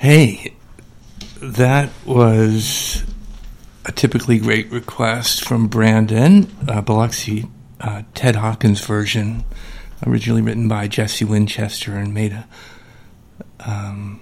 Hey, that was a typically great request from Brandon Biloxi, Ted Hawkins version, originally written by Jesse Winchester and made a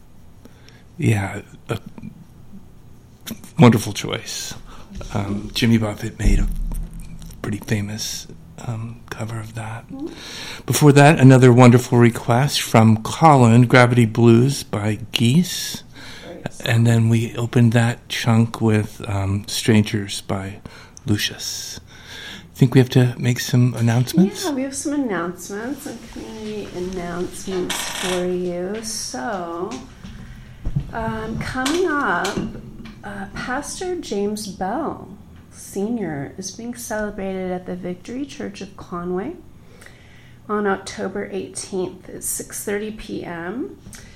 wonderful choice. Jimmy Buffett made a pretty famous cover of that. Before that, another wonderful request from Colin, Gravity Blues by Geese. And then we opened that chunk with Strangers by Lucius. I think we have to make some announcements? Yeah, we have some announcements, some community announcements for you. So, coming up, Pastor James Bell, Sr., is being celebrated at the Victory Church of Conway on October 18th at 6:30 p.m.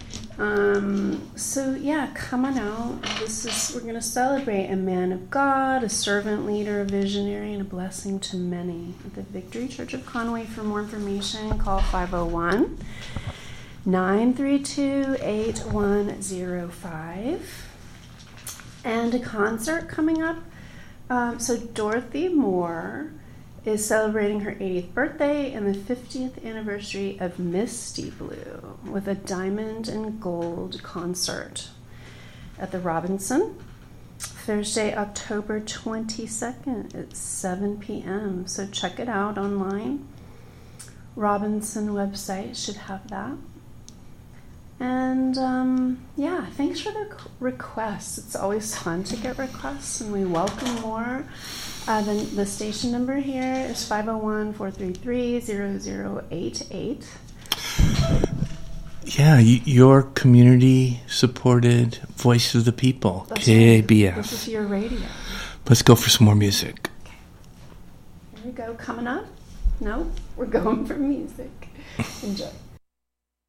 Come on out. We're going to celebrate a man of God, a servant leader, a visionary, and a blessing to many. At the Victory Church of Conway. For more information, call 501-932-8105. And a concert coming up. Dorothy Moore is celebrating her 80th birthday and the 50th anniversary of Misty Blue with a Diamond and Gold concert at the Robinson, Thursday, October 22nd at 7 p.m. So check it out online. Robinson website should have that. And thanks for the requests. It's always fun to get requests, and we welcome more. The station number here is 501-433-0088. Yeah, your community-supported Voice of the People, That's KABF. Right. This is your radio. Let's go for some more music. Okay. Here we go. Coming up? No, we're going for music. Enjoy.